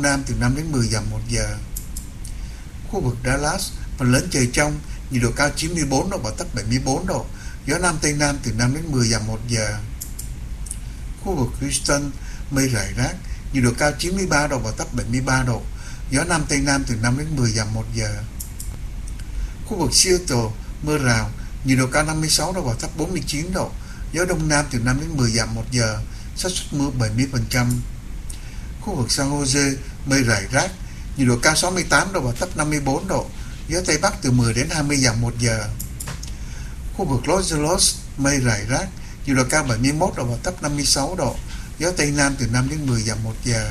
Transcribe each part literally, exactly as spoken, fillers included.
nam từ năm đến mười dặm một giờ. Khu vực Dallas, phần lớn trời trong, nhiệt độ cao chín mươi bốn độ và thấp bảy mươi bốn độ, gió nam tây nam từ năm đến mười dặm một giờ. Khu vực Houston, mây rải rác, nhiệt độ cao chín mươi ba độ và thấp bảy mươi ba độ, gió nam tây nam từ năm đến mười dặm một giờ. Khu vực Seattle, mưa rào, nhiệt độ cao năm mươi sáu độ và thấp bốn mươi chín độ, gió đông nam từ năm đến mười dặm một giờ, xác suất mưa bảy mươi phần trăm. Khu vực San Jose, mây rải rác, nhiệt độ cao sáu mươi tám độ và thấp năm mươi bốn độ, gió tây bắc từ mười đến hai mươi dặm một giờ. Khu vực Los Angeles, mây rải rác, nhiệt độ cao bảy mươi mốt độ và thấp năm mươi sáu độ, gió tây nam từ năm đến mười dặm một giờ.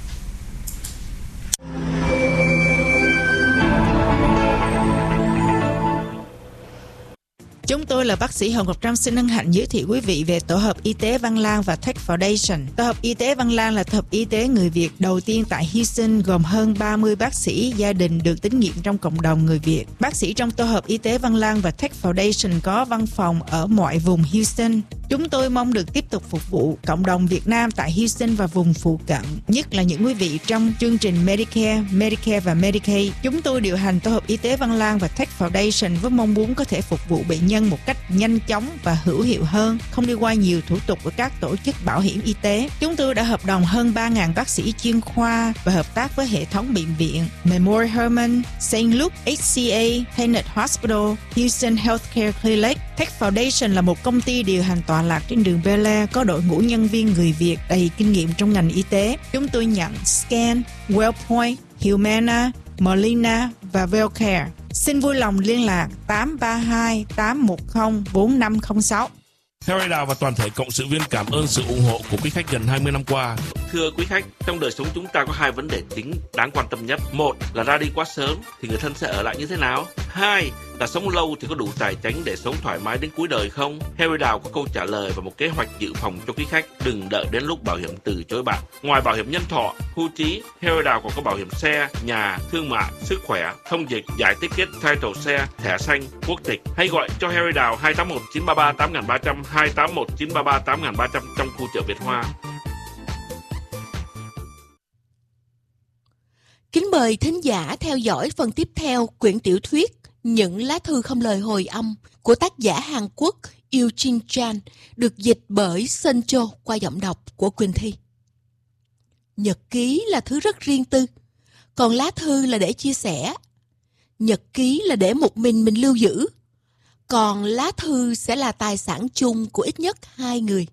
Chúng tôi là bác sĩ Hồng Ngọc Trâm xin hân hạnh giới thiệu quý vị về Tổ hợp Y tế Văn Lang và Tech Foundation. Tổ hợp Y tế Văn Lang là tổ hợp y tế người Việt đầu tiên tại Houston, gồm hơn ba mươi bác sĩ gia đình được tín nhiệm trong cộng đồng người Việt. Bác sĩ trong Tổ hợp Y tế Văn Lang và Tech Foundation có văn phòng ở mọi vùng Houston. Chúng tôi mong được tiếp tục phục vụ cộng đồng Việt Nam tại Houston và vùng phụ cận, nhất là những quý vị trong chương trình Medicare, Medicare và Medicaid. Chúng tôi điều hành Tổ hợp Y tế Văn Lang và Tech Foundation với mong muốn có thể phục vụ bệnh nhân một cách nhanh chóng và hữu hiệu hơn, không đi qua nhiều thủ tục của các tổ chức bảo hiểm y tế. Chúng tôi đã hợp đồng hơn ba nghìn bác sĩ chuyên khoa và hợp tác với hệ thống bệnh viện Memorial Hermann, Saint Luke, hát xê a, Tenet Hospital, Houston Healthcare Clinic. Tech Foundation là một công ty điều hành tọa lạc trên đường Bel Air, có đội ngũ nhân viên người Việt đầy kinh nghiệm trong ngành y tế. Chúng tôi nhận Scan, Wellpoint, Humana, Molina và Wellcare. Xin vui lòng liên lạc tám ba hai tám một không bốn năm không sáu. Harry Đào và toàn thể cộng sự viên cảm ơn sự ủng hộ của quý khách gần hai mươi năm qua. Thưa quý khách, trong đời sống chúng ta có hai vấn đề chính đáng quan tâm nhất. Một là ra đi quá sớm thì người thân sẽ ở lại như thế nào? Hai là sống lâu thì có đủ tài chính để sống thoải mái đến cuối đời không? Harry Đào có câu trả lời và một kế hoạch dự phòng cho quý khách. Đừng đợi đến lúc bảo hiểm từ chối bạn. Ngoài bảo hiểm nhân thọ, hưu trí, Harry Đào còn có bảo hiểm xe, nhà, thương mại, sức khỏe, thông dịch, giải ticket, title xe, thẻ xanh, quốc tịch. Hãy gọi cho Harry Đào hai tám một chín ba ba tám ba không không, hai tám một chín ba ba tám ba không không trong khu chợ Việt Hoa. Kính mời thính giả theo dõi phần tiếp theo quyển tiểu thuyết Những lá thư không lời hồi âm của tác giả Hàn Quốc Eugene Chan, được dịch bởi Sun Cho qua giọng đọc của Quỳnh Thi. Nhật ký là thứ rất riêng tư, còn lá thư là để chia sẻ. Nhật ký là để một mình mình lưu giữ, còn lá thư sẽ là tài sản chung của ít nhất hai người.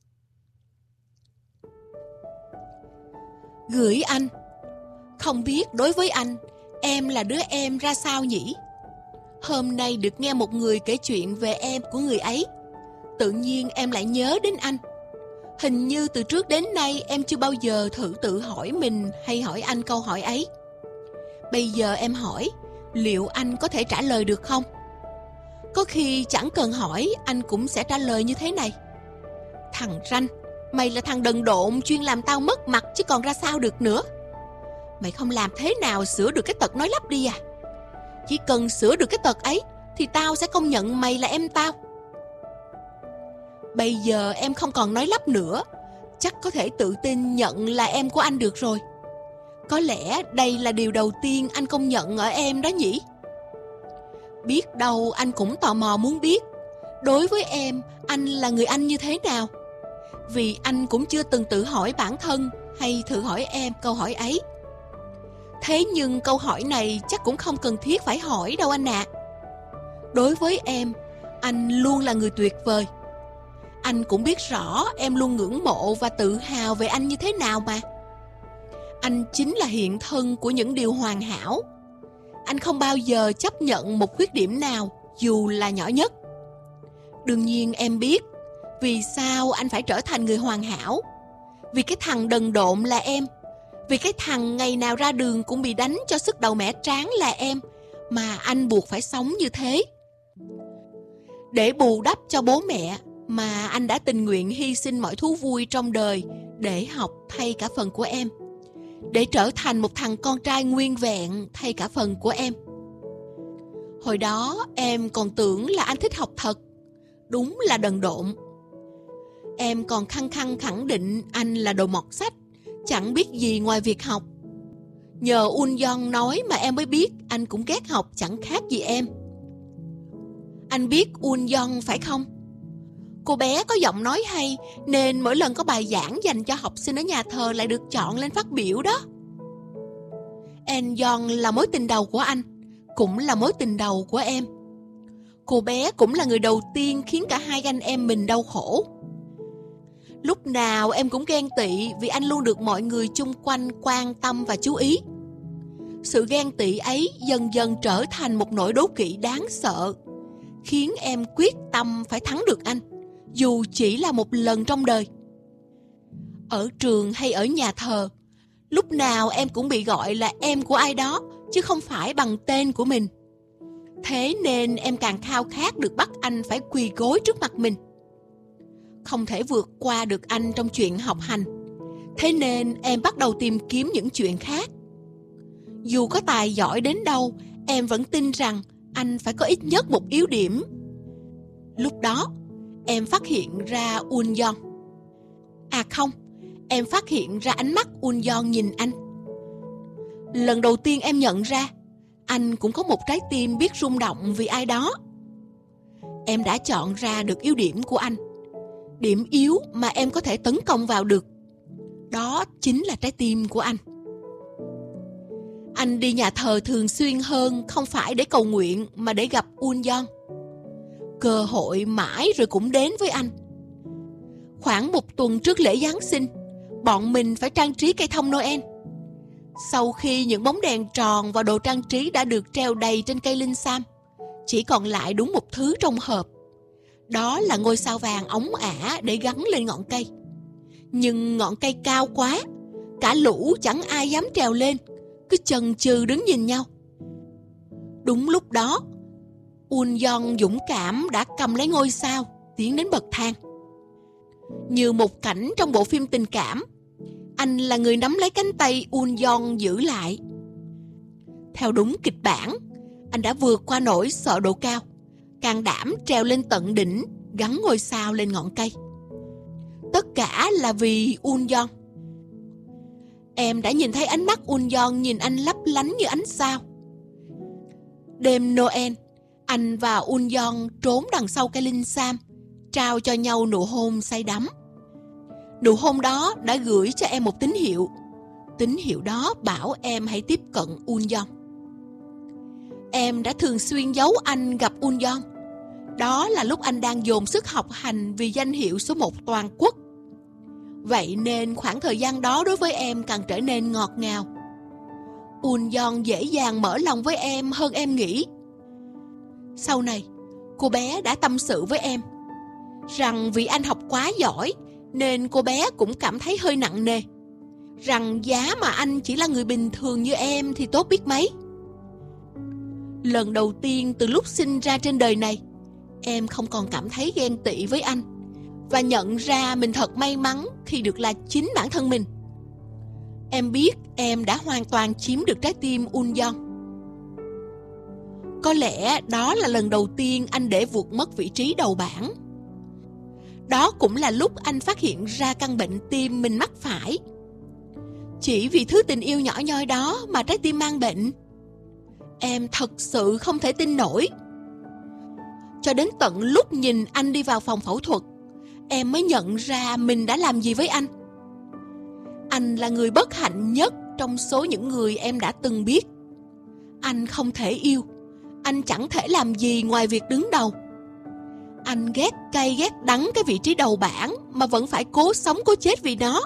Gửi anh. Không biết đối với anh, em là đứa em ra sao nhỉ? Hôm nay được nghe một người kể chuyện về em của người ấy, tự nhiên em lại nhớ đến anh. Hình như từ trước đến nay em chưa bao giờ thử tự hỏi mình hay hỏi anh câu hỏi ấy. Bây giờ em hỏi, liệu anh có thể trả lời được không? Có khi chẳng cần hỏi, anh cũng sẽ trả lời như thế này: thằng ranh, mày là thằng đần độn chuyên làm tao mất mặt chứ còn ra sao được nữa. Mày không làm thế nào sửa được cái tật nói lắp đi à? Chỉ cần sửa được cái tật ấy thì tao sẽ công nhận mày là em tao. Bây giờ em không còn nói lắp nữa, chắc có thể tự tin nhận là em của anh được rồi. Có lẽ đây là điều đầu tiên anh công nhận ở em đó nhỉ? Biết đâu anh cũng tò mò muốn biết, đối với em, anh là người anh như thế nào? Vì anh cũng chưa từng tự hỏi bản thân hay thử hỏi em câu hỏi ấy. Thế nhưng câu hỏi này chắc cũng không cần thiết phải hỏi đâu anh ạ. À. Đối với em, anh luôn là người tuyệt vời. Anh cũng biết rõ em luôn ngưỡng mộ và tự hào về anh như thế nào mà. Anh chính là hiện thân của những điều hoàn hảo. Anh không bao giờ chấp nhận một khuyết điểm nào, dù là nhỏ nhất. Đương nhiên em biết vì sao anh phải trở thành người hoàn hảo. Vì cái thằng đần độn là em. Vì cái thằng ngày nào ra đường cũng bị đánh cho sức đầu mẻ trán là em, mà anh buộc phải sống như thế. Để bù đắp cho bố mẹ mà anh đã tình nguyện hy sinh mọi thú vui trong đời để học thay cả phần của em. Để trở thành một thằng con trai nguyên vẹn thay cả phần của em. Hồi đó em còn tưởng là anh thích học thật. Đúng là đần độn. Em còn khăng khăng khẳng định anh là đồ mọt sách, chẳng biết gì ngoài việc học. Nhờ Un Yeon nói mà em mới biết anh cũng ghét học chẳng khác gì em. Anh biết Un Yeon phải không? Cô bé có giọng nói hay nên mỗi lần có bài giảng dành cho học sinh ở nhà thờ lại được chọn lên phát biểu đó. En Yeon là mối tình đầu của anh, cũng là mối tình đầu của em. Cô bé cũng là người đầu tiên khiến cả hai anh em mình đau khổ. Lúc nào em cũng ghen tị vì anh luôn được mọi người chung quanh quan tâm và chú ý. Sự ghen tị ấy dần dần trở thành một nỗi đố kỵ đáng sợ, khiến em quyết tâm phải thắng được anh, dù chỉ là một lần trong đời. Ở trường hay ở nhà thờ, lúc nào em cũng bị gọi là em của ai đó, chứ không phải bằng tên của mình. Thế nên em càng khao khát được bắt anh phải quỳ gối trước mặt mình. Không thể vượt qua được anh trong chuyện học hành, thế nên em bắt đầu tìm kiếm những chuyện khác. Dù có tài giỏi đến đâu, em vẫn tin rằng anh phải có ít nhất một yếu điểm. Lúc đó, em phát hiện ra Un Yeon. À không, em phát hiện ra ánh mắt Un Yeon nhìn anh. Lần đầu tiên em nhận ra, anh cũng có một trái tim biết rung động vì ai đó. Em đã chọn ra được ưu điểm của anh, điểm yếu mà em có thể tấn công vào được. Đó chính là trái tim của anh. Anh đi nhà thờ thường xuyên hơn không phải để cầu nguyện mà để gặp Un Yeon. Cơ hội mãi rồi cũng đến với anh. Khoảng một tuần trước lễ Giáng sinh, bọn mình phải trang trí cây thông Noel. Sau khi những bóng đèn tròn và đồ trang trí đã được treo đầy trên cây linh sam, chỉ còn lại đúng một thứ trong hộp. Đó là ngôi sao vàng óng ả để gắn lên ngọn cây. Nhưng ngọn cây cao quá, cả lũ chẳng ai dám trèo lên, cứ chần chừ đứng nhìn nhau. Đúng lúc đó, Un Yeon dũng cảm đã cầm lấy ngôi sao, tiến đến bậc thang. Như một cảnh trong bộ phim tình cảm, anh là người nắm lấy cánh tay Un Yeon giữ lại. Theo đúng kịch bản, anh đã vượt qua nỗi sợ độ cao, can đảm trèo lên tận đỉnh, gắn ngôi sao lên ngọn cây. Tất cả là vì Un Yeon. Em đã nhìn thấy ánh mắt Un Yeon nhìn anh lấp lánh như ánh sao. Đêm Noel, anh và Un Yeon trốn đằng sau cây linh sam, trao cho nhau nụ hôn say đắm. Nụ hôn đó đã gửi cho em một tín hiệu. Tín hiệu đó bảo em hãy tiếp cận Un Yeon. Em đã thường xuyên giấu anh gặp Un Yeon. Đó là lúc anh đang dồn sức học hành vì danh hiệu số một toàn quốc. Vậy nên khoảng thời gian đó đối với em càng trở nên ngọt ngào. Un Yeon dễ dàng mở lòng với em hơn em nghĩ. Sau này, cô bé đã tâm sự với em rằng vì anh học quá giỏi nên cô bé cũng cảm thấy hơi nặng nề, rằng giá mà anh chỉ là người bình thường như em thì tốt biết mấy. Lần đầu tiên từ lúc sinh ra trên đời này, em không còn cảm thấy ghen tị với anh và nhận ra mình thật may mắn khi được là chính bản thân mình. Em biết em đã hoàn toàn chiếm được trái tim Un Yeon. Có lẽ đó là lần đầu tiên anh để vụt mất vị trí đầu bảng. Đó cũng là lúc anh phát hiện ra căn bệnh tim mình mắc phải. Chỉ vì thứ tình yêu nhỏ nhoi đó mà trái tim mang bệnh. Em thật sự không thể tin nổi. Cho đến tận lúc nhìn anh đi vào phòng phẫu thuật, em mới nhận ra mình đã làm gì với anh. Anh là người bất hạnh nhất trong số những người em đã từng biết. Anh không thể yêu, anh chẳng thể làm gì ngoài việc đứng đầu. Anh ghét cay ghét đắng cái vị trí đầu bảng mà vẫn phải cố sống cố chết vì nó.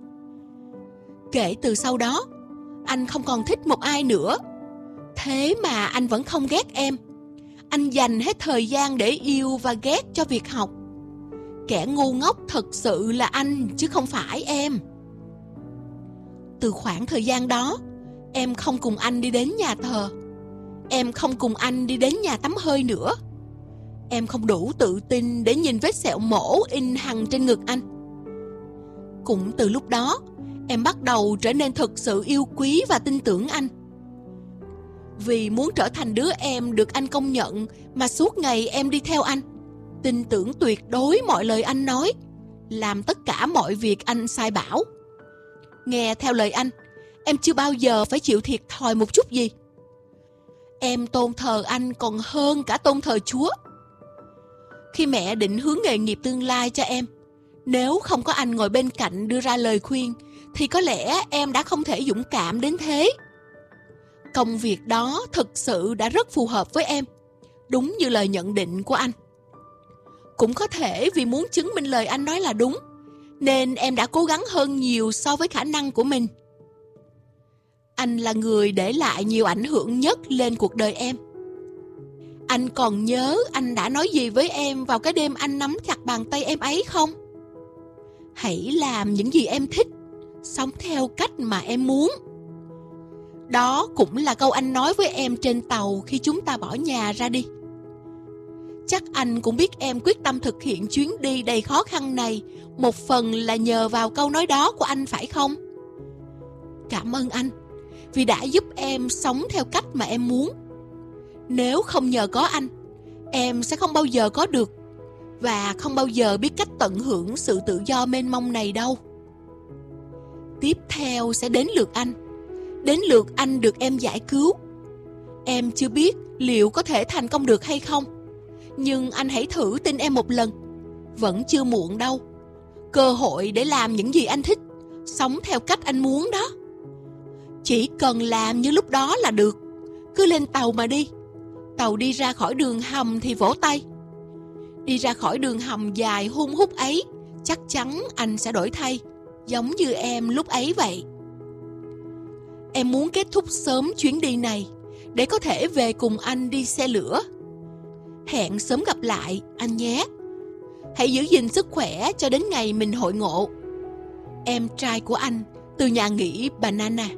Kể từ sau đó, anh không còn thích một ai nữa. Thế mà anh vẫn không ghét em. Anh dành hết thời gian để yêu và ghét cho việc học. Kẻ ngu ngốc thật sự là anh chứ không phải em. Từ khoảng thời gian đó, em không cùng anh đi đến nhà thờ. Em không cùng anh đi đến nhà tắm hơi nữa. Em không đủ tự tin để nhìn vết sẹo mổ in hằn trên ngực anh. Cũng từ lúc đó, em bắt đầu trở nên thực sự yêu quý và tin tưởng anh. Vì muốn trở thành đứa em được anh công nhận mà suốt ngày em đi theo anh, tin tưởng tuyệt đối mọi lời anh nói, làm tất cả mọi việc anh sai bảo. Nghe theo lời anh, em chưa bao giờ phải chịu thiệt thòi một chút gì. Em tôn thờ anh còn hơn cả tôn thờ Chúa. Khi mẹ định hướng nghề nghiệp tương lai cho em, nếu không có anh ngồi bên cạnh đưa ra lời khuyên, thì có lẽ em đã không thể dũng cảm đến thế. Công việc đó thực sự đã rất phù hợp với em, đúng như lời nhận định của anh. Cũng có thể vì muốn chứng minh lời anh nói là đúng, nên em đã cố gắng hơn nhiều so với khả năng của mình. Anh là người để lại nhiều ảnh hưởng nhất lên cuộc đời em. Anh còn nhớ anh đã nói gì với em vào cái đêm anh nắm chặt bàn tay em ấy không? Hãy làm những gì em thích, sống theo cách mà em muốn. Đó cũng là câu anh nói với em trên tàu khi chúng ta bỏ nhà ra đi. Chắc anh cũng biết em quyết tâm thực hiện chuyến đi đầy khó khăn này một phần là nhờ vào câu nói đó của anh, phải không? Cảm ơn anh vì đã giúp em sống theo cách mà em muốn. Nếu không nhờ có anh, em sẽ không bao giờ có được và không bao giờ biết cách tận hưởng sự tự do mênh mông này đâu. Tiếp theo sẽ đến lượt anh. Đến lượt anh được em giải cứu. Em chưa biết liệu có thể thành công được hay không, nhưng anh hãy thử tin em một lần. Vẫn chưa muộn đâu. Cơ hội để làm những gì anh thích, sống theo cách anh muốn đó. Chỉ cần làm như lúc đó là được. Cứ lên tàu mà đi. Tàu đi ra khỏi đường hầm thì vỗ tay. Đi ra khỏi đường hầm dài hun hút ấy, chắc chắn anh sẽ đổi thay, giống như em lúc ấy vậy. Em muốn kết thúc sớm chuyến đi này để có thể về cùng anh đi xe lửa. Hẹn sớm gặp lại anh nhé. Hãy giữ gìn sức khỏe cho đến ngày mình hội ngộ. Em trai của anh, từ nhà nghỉ Banana.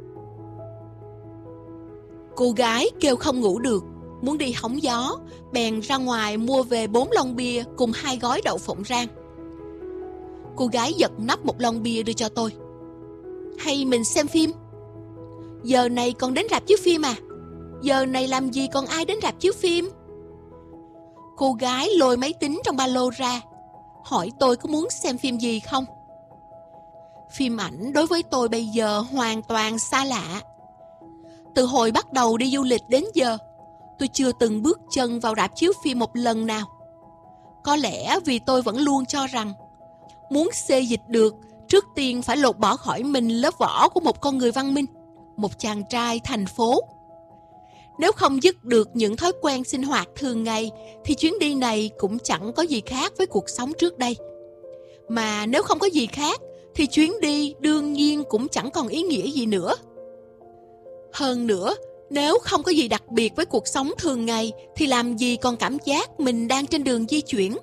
Cô gái kêu không ngủ được, muốn đi hóng gió, bèn ra ngoài mua về bốn lon bia cùng hai gói đậu phộng rang. Cô gái giật nắp một lon bia đưa cho tôi. Hay mình xem phim? Giờ này còn đến rạp chiếu phim à? Giờ này làm gì còn ai đến rạp chiếu phim? Cô gái lôi máy tính trong ba lô ra, hỏi tôi có muốn xem phim gì không. Phim ảnh đối với tôi bây giờ hoàn toàn xa lạ. Từ hồi bắt đầu đi du lịch đến giờ, tôi chưa từng bước chân vào rạp chiếu phim một lần nào. Có lẽ vì tôi vẫn luôn cho rằng muốn xê dịch được, trước tiên phải lột bỏ khỏi mình lớp vỏ của một con người văn minh, một chàng trai thành phố. Nếu không dứt được những thói quen sinh hoạt thường ngày, thì chuyến đi này cũng chẳng có gì khác với cuộc sống trước đây. Mà nếu không có gì khác, thì chuyến đi đương nhiên cũng chẳng còn ý nghĩa gì nữa. Hơn nữa, nếu không có gì đặc biệt với cuộc sống thường ngày, thì làm gì còn cảm giác mình đang trên đường di chuyển.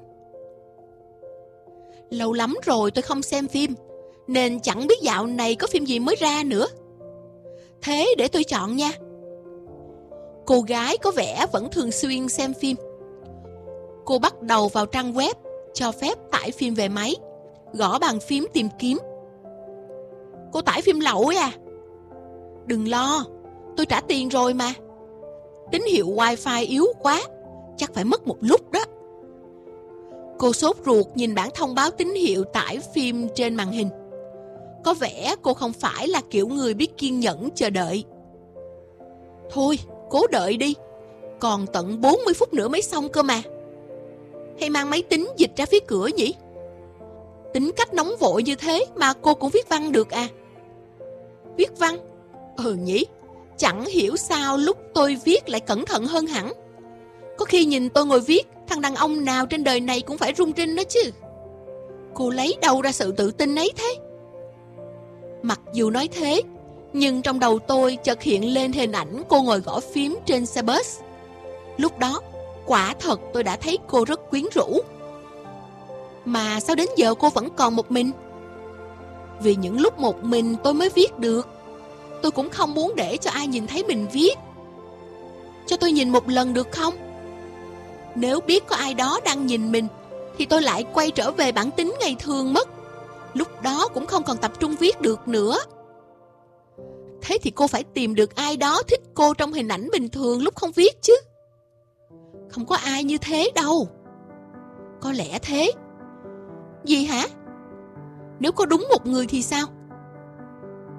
Lâu lắm rồi tôi không xem phim, nên chẳng biết dạo này có phim gì mới ra nữa. Thế để tôi chọn nha. Cô gái có vẻ vẫn thường xuyên xem phim. Cô bắt đầu vào trang web cho phép tải phim về máy, gõ bàn phím tìm kiếm. Cô tải phim lậu ấy à? Đừng lo, tôi trả tiền rồi mà. Tín hiệu wifi yếu quá, chắc phải mất một lúc đó. Cô sốt ruột nhìn bảng thông báo tín hiệu tải phim trên màn hình. Có vẻ cô không phải là kiểu người biết kiên nhẫn chờ đợi. Thôi, cố đợi đi. Còn tận bốn mươi phút nữa mới xong cơ mà. Hay mang máy tính dịch ra phía cửa nhỉ? Tính cách nóng vội như thế mà cô cũng viết văn được à? Viết văn? Ừ nhỉ. Chẳng hiểu sao lúc tôi viết lại cẩn thận hơn hẳn. Có khi nhìn tôi ngồi viết, thằng đàn ông nào trên đời này cũng phải run rinh đó chứ. Cô lấy đâu ra sự tự tin ấy thế? Mặc dù nói thế, nhưng trong đầu tôi chợt hiện lên hình ảnh cô ngồi gõ phím trên xe bus. Lúc đó, quả thật tôi đã thấy cô rất quyến rũ. Mà sao đến giờ cô vẫn còn một mình? Vì những lúc một mình tôi mới viết được. Tôi cũng không muốn để cho ai nhìn thấy mình viết. Cho tôi nhìn một lần được không? Nếu biết có ai đó đang nhìn mình, thì tôi lại quay trở về bản tính ngày thường mất. Lúc đó cũng không còn tập trung viết được nữa. Thế thì cô phải tìm được ai đó thích cô trong hình ảnh bình thường lúc không viết chứ. Không có ai như thế đâu. Có lẽ thế. Gì hả? Nếu có đúng một người thì sao?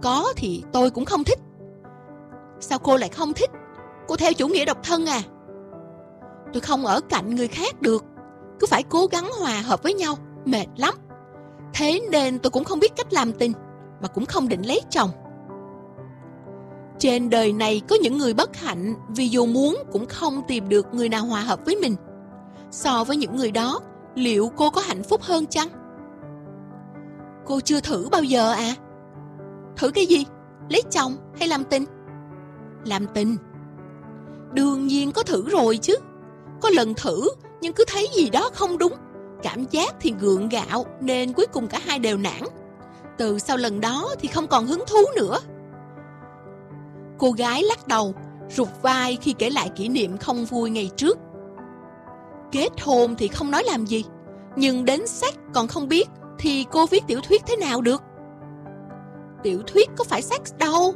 có thì tôi cũng không thích. Sao cô lại không thích? Cô theo chủ nghĩa độc thân à? Tôi không ở cạnh người khác được, cứ phải cố gắng hòa hợp với nhau, mệt lắm. Thế nên tôi cũng không biết cách làm tình, mà cũng không định lấy chồng. Trên đời này có những người bất hạnh vì dù muốn cũng không tìm được người nào hòa hợp với mình. So với những người đó, liệu cô có hạnh phúc hơn chăng? Cô chưa thử bao giờ à? Thử cái gì? Lấy chồng hay làm tình? Làm tình. Đương nhiên có thử rồi chứ. Có lần thử nhưng cứ thấy gì đó không đúng. Cảm giác thì gượng gạo nên cuối cùng cả hai đều nản. Từ sau lần đó thì không còn hứng thú nữa. Cô gái lắc đầu, rụt vai khi kể lại kỷ niệm không vui ngày trước. Kết hôn thì không nói làm gì, nhưng đến sex còn không biết thì cô viết tiểu thuyết thế nào được? Tiểu thuyết có phải sex đâu.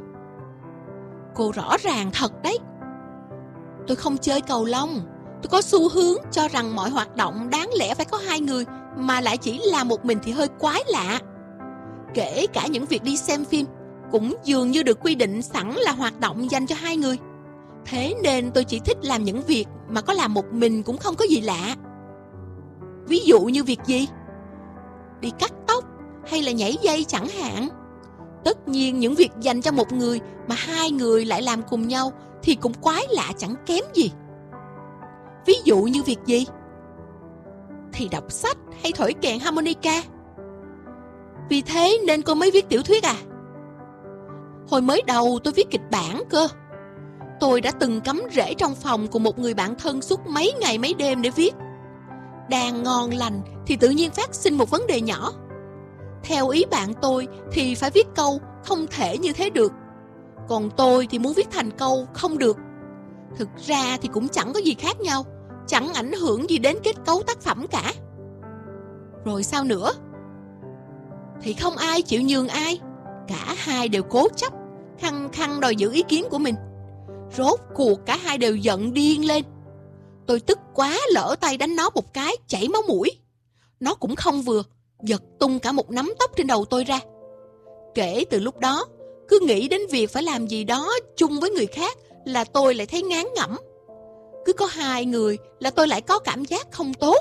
Cô rõ ràng thật đấy. Tôi không chơi cầu lông. Tôi có xu hướng cho rằng mọi hoạt động đáng lẽ phải có hai người, mà lại chỉ là một mình thì hơi quái lạ. Kể cả những việc đi xem phim cũng dường như được quy định sẵn là hoạt động dành cho hai người. Thế nên tôi chỉ thích làm những việc mà có làm một mình cũng không có gì lạ. Ví dụ như việc gì? Đi cắt tóc hay là nhảy dây chẳng hạn. Tất nhiên những việc dành cho một người mà hai người lại làm cùng nhau thì cũng quái lạ chẳng kém gì. Ví dụ như việc gì? Thì đọc sách hay thổi kèn harmonica. Vì thế nên cô mới viết tiểu thuyết à? Hồi mới đầu tôi viết kịch bản cơ. Tôi đã từng cắm rễ trong phòng của một người bạn thân suốt mấy ngày mấy đêm để viết. Đang ngon lành thì tự nhiên phát sinh một vấn đề nhỏ. Theo ý bạn tôi thì phải viết câu không thể như thế được, còn tôi thì muốn viết thành câu không được. Thực ra thì cũng chẳng có gì khác nhau, chẳng ảnh hưởng gì đến kết cấu tác phẩm cả. Rồi sao nữa? Thì không ai chịu nhường ai. Cả hai đều cố chấp, khăng khăng đòi giữ ý kiến của mình. Rốt cuộc cả hai đều giận điên lên. Tôi tức quá lỡ tay đánh nó một cái chảy máu mũi. Nó cũng không vừa, giật tung cả một nắm tóc trên đầu tôi ra. Kể từ lúc đó, cứ nghĩ đến việc phải làm gì đó chung với người khác là tôi lại thấy ngán ngẩm. Cứ có hai người là tôi lại có cảm giác không tốt.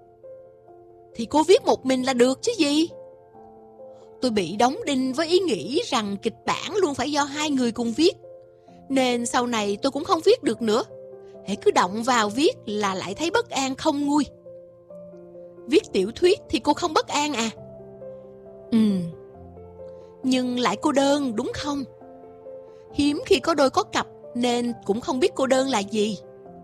Thì cô viết một mình là được chứ gì. Tôi bị đóng đinh với ý nghĩ rằng kịch bản luôn phải do hai người cùng viết, nên sau này tôi cũng không viết được nữa. Hễ cứ động vào viết là lại thấy bất an không nguôi. Viết tiểu thuyết thì cô không bất an à? Ừ. Nhưng lại cô đơn đúng không? Hiếm khi có đôi có cặp nên cũng không biết cô đơn là gì.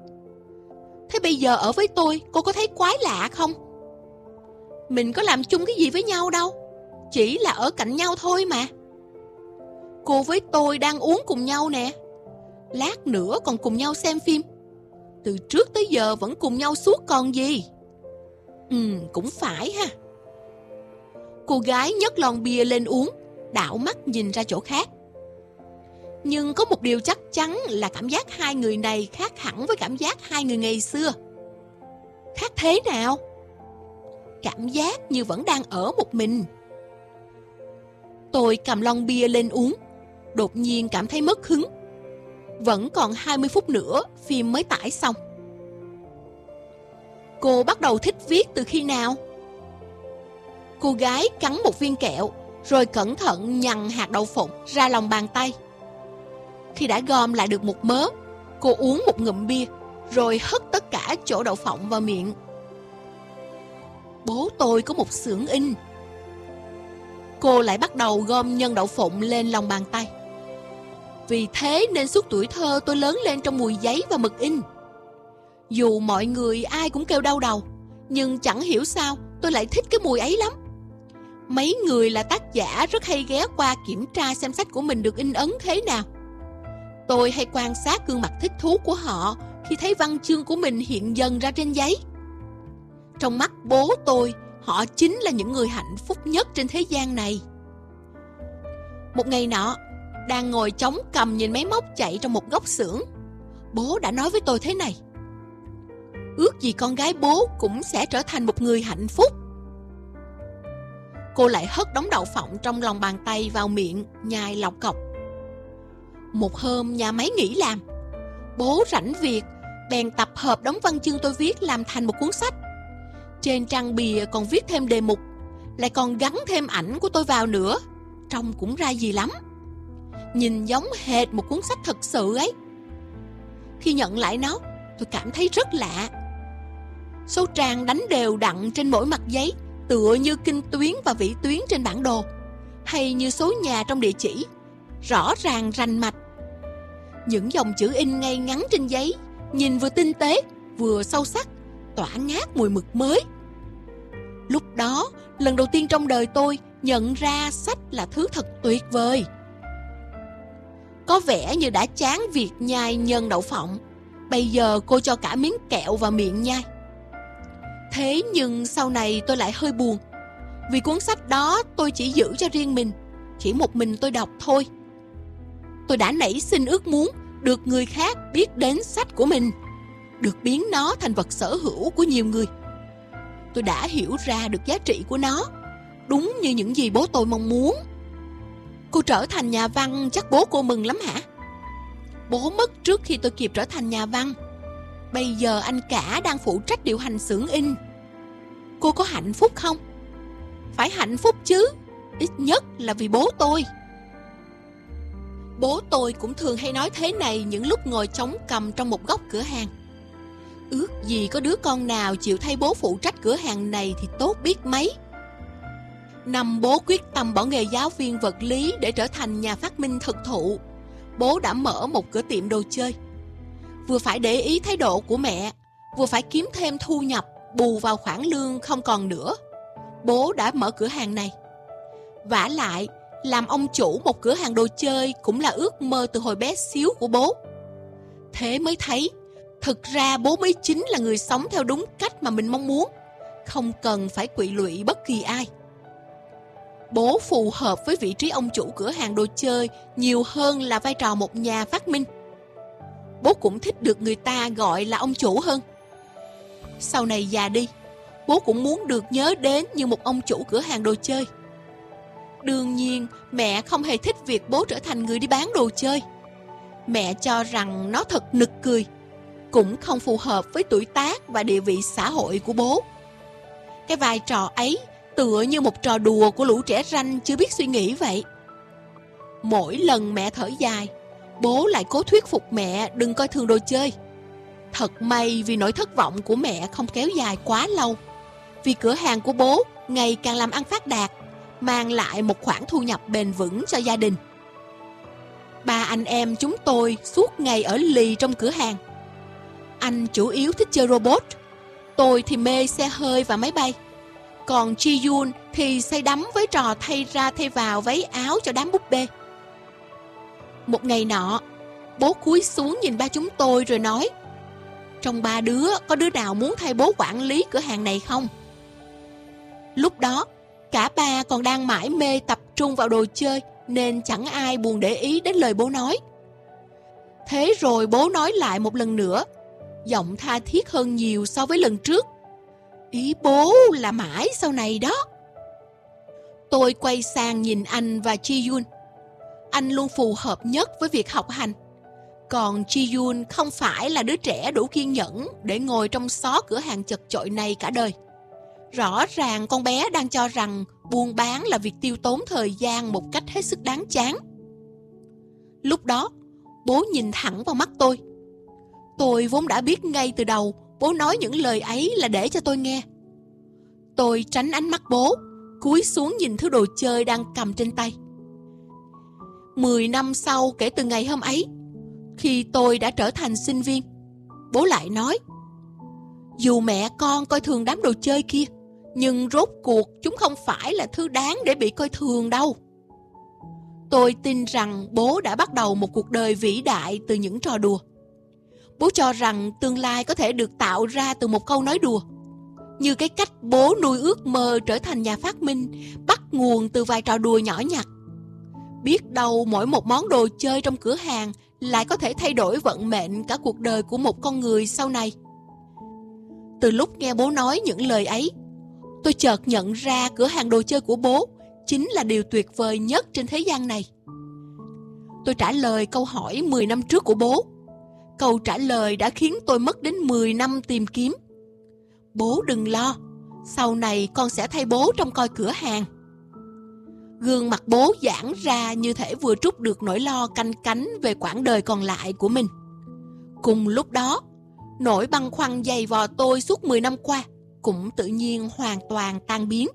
Thế bây giờ ở với tôi, cô có thấy quái lạ không? Mình có làm chung cái gì với nhau đâu, chỉ là ở cạnh nhau thôi mà. Cô với tôi đang uống cùng nhau nè, lát nữa còn cùng nhau xem phim. Từ trước tới giờ vẫn cùng nhau suốt còn gì. Ừ, cũng phải ha. Cô gái nhấc lon bia lên uống, đảo mắt nhìn ra chỗ khác. Nhưng có một điều chắc chắn là cảm giác hai người này khác hẳn với cảm giác hai người ngày xưa. Khác thế nào? Cảm giác như vẫn đang ở một mình. Tôi cầm lon bia lên uống, đột nhiên cảm thấy mất hứng. Vẫn còn hai mươi phút nữa phim mới tải xong. Cô bắt đầu thích viết từ khi nào? Cô gái cắn một viên kẹo, rồi cẩn thận nhằn hạt đậu phụng ra lòng bàn tay. Khi đã gom lại được một mớ, cô uống một ngụm bia, rồi hất tất cả chỗ đậu phộng vào miệng. Bố tôi có một xưởng in. Cô lại bắt đầu gom nhân đậu phụng lên lòng bàn tay. Vì thế nên suốt tuổi thơ tôi lớn lên trong mùi giấy và mực in. Dù mọi người ai cũng kêu đau đầu, nhưng chẳng hiểu sao tôi lại thích cái mùi ấy lắm. Mấy người là tác giả rất hay ghé qua kiểm tra xem sách của mình được in ấn thế nào. Tôi hay quan sát gương mặt thích thú của họ khi thấy văn chương của mình hiện dần ra trên giấy. Trong mắt bố tôi, họ chính là những người hạnh phúc nhất trên thế gian này. Một ngày nọ, đang ngồi chống cằm nhìn máy móc chạy trong một góc xưởng, bố đã nói với tôi thế này: ước gì con gái bố cũng sẽ trở thành một người hạnh phúc. cô lại hất đống đậu phộng trong lòng bàn tay vào miệng, nhai lọc cọc. Một hôm nhà máy nghỉ làm, bố rảnh việc, bèn tập hợp đống văn chương tôi viết làm thành một cuốn sách. Trên trang bìa còn viết thêm đề mục, lại còn gắn thêm ảnh của tôi vào nữa. Trông cũng ra gì lắm. Nhìn giống hệt một cuốn sách thật sự ấy. Khi nhận lại nó, tôi cảm thấy rất lạ. Số trang đánh đều đặn trên mỗi mặt giấy, tựa như kinh tuyến và vĩ tuyến trên bản đồ, hay như số nhà trong địa chỉ, rõ ràng rành mạch. Những dòng chữ in ngay ngắn trên giấy, nhìn vừa tinh tế, vừa sâu sắc, tỏa ngát mùi mực mới. Lúc đó, lần đầu tiên trong đời tôi nhận ra sách là thứ thật tuyệt vời. Có vẻ như đã chán việc nhai nhân đậu phộng, bây giờ cô cho cả miếng kẹo vào miệng nhai. Thế nhưng sau này tôi lại hơi buồn, vì cuốn sách đó tôi chỉ giữ cho riêng mình, chỉ một mình tôi đọc thôi. Tôi đã nảy sinh ước muốn được người khác biết đến sách của mình, được biến nó thành vật sở hữu của nhiều người. Tôi đã hiểu ra được giá trị của nó, đúng như những gì bố tôi mong muốn. Cô trở thành nhà văn, chắc bố cô mừng lắm hả? Bố mất trước khi tôi kịp trở thành nhà văn. Bây giờ anh cả đang phụ trách điều hành xưởng in. Cô có hạnh phúc không? Phải hạnh phúc chứ, ít nhất là vì bố tôi. Bố tôi cũng thường hay nói thế này những lúc ngồi chống cằm trong một góc cửa hàng. Ước gì có đứa con nào chịu thay bố phụ trách cửa hàng này thì tốt biết mấy. Năm bố quyết tâm bỏ nghề giáo viên vật lý để trở thành nhà phát minh thực thụ, bố đã mở một cửa tiệm đồ chơi. Vừa phải để ý thái độ của mẹ, vừa phải kiếm thêm thu nhập bù vào khoản lương không còn nữa, bố đã mở cửa hàng này. Vả lại, làm ông chủ một cửa hàng đồ chơi cũng là ước mơ từ hồi bé xíu của bố. Thế mới thấy, thực ra bố mới chính là người sống theo đúng cách mà mình mong muốn, không cần phải quỵ lụy bất kỳ ai. Bố phù hợp với vị trí ông chủ cửa hàng đồ chơi nhiều hơn là vai trò một nhà phát minh. Bố cũng thích được người ta gọi là ông chủ hơn. Sau này già đi, bố cũng muốn được nhớ đến như một ông chủ cửa hàng đồ chơi. Đương nhiên, mẹ không hề thích việc bố trở thành người đi bán đồ chơi. Mẹ cho rằng nó thật nực cười, cũng không phù hợp với tuổi tác và địa vị xã hội của bố. Cái vai trò ấy tựa như một trò đùa của lũ trẻ ranh chưa biết suy nghĩ vậy. Mỗi lần mẹ thở dài, bố lại cố thuyết phục mẹ đừng coi thường đồ chơi. Thật may vì nỗi thất vọng của mẹ không kéo dài quá lâu, vì cửa hàng của bố ngày càng làm ăn phát đạt, mang lại một khoản thu nhập bền vững cho gia đình. Ba anh em chúng tôi suốt ngày ở lì trong cửa hàng. Anh chủ yếu thích chơi robot, tôi thì mê xe hơi và máy bay, còn Ji-yoon thì say đắm với trò thay ra thay vào váy áo cho đám búp bê. Một ngày nọ, bố cúi xuống nhìn ba chúng tôi rồi nói: trong ba đứa có đứa nào muốn thay bố quản lý cửa hàng này không? Lúc đó, cả ba còn đang mải mê tập trung vào đồ chơi nên chẳng ai buồn để ý đến lời bố nói. Thế rồi bố nói lại một lần nữa, giọng tha thiết hơn nhiều so với lần trước. Ý bố là mãi sau này đó. Tôi quay sang nhìn anh và Ji-yoon. Anh luôn phù hợp nhất với việc học hành, còn Ji-yoon không phải là đứa trẻ đủ kiên nhẫn để ngồi trong xó cửa hàng chật chội này cả đời. Rõ ràng con bé đang cho rằng buôn bán là việc tiêu tốn thời gian một cách hết sức đáng chán. Lúc đó, bố nhìn thẳng vào mắt tôi. Tôi vốn đã biết ngay từ đầu bố nói những lời ấy là để cho tôi nghe. Tôi tránh ánh mắt bố, cúi xuống nhìn thứ đồ chơi đang cầm trên tay. Mười năm sau kể từ ngày hôm ấy, khi tôi đã trở thành sinh viên, bố lại nói: dù mẹ con coi thường đám đồ chơi kia, nhưng rốt cuộc chúng không phải là thứ đáng để bị coi thường đâu. Tôi tin rằng bố đã bắt đầu một cuộc đời vĩ đại từ những trò đùa. Bố cho rằng tương lai có thể được tạo ra từ một câu nói đùa, như cái cách bố nuôi ước mơ trở thành nhà phát minh bắt nguồn từ vài trò đùa nhỏ nhặt. Biết đâu mỗi một món đồ chơi trong cửa hàng lại có thể thay đổi vận mệnh cả cuộc đời của một con người sau này. Từ lúc nghe bố nói những lời ấy, tôi chợt nhận ra cửa hàng đồ chơi của bố chính là điều tuyệt vời nhất trên thế gian này. Tôi trả lời câu hỏi mười năm trước của bố. Câu trả lời đã khiến tôi mất đến mười năm tìm kiếm. Bố đừng lo, sau này con sẽ thay bố trông coi cửa hàng. Gương mặt bố giãn ra như thể vừa trút được nỗi lo canh cánh về quãng đời còn lại của mình. Cùng lúc đó, nỗi băn khoăn dày vò tôi suốt mười năm qua cũng tự nhiên hoàn toàn tan biến.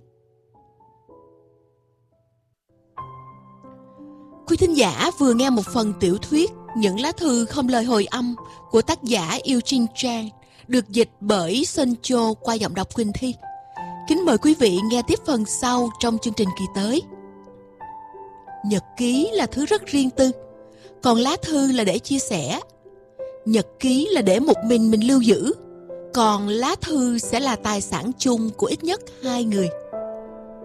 Quý thính giả vừa nghe một phần tiểu thuyết Những lá thư không lời hồi âm của tác giả Eugene Chang, được dịch bởi Sơn Châu qua giọng đọc Quỳnh Thi. Kính mời quý vị nghe tiếp phần sau trong chương trình kỳ tới. Nhật ký là thứ rất riêng tư, còn lá thư là để chia sẻ. Nhật ký là để một mình mình lưu giữ, còn lá thư sẽ là tài sản chung của ít nhất hai người.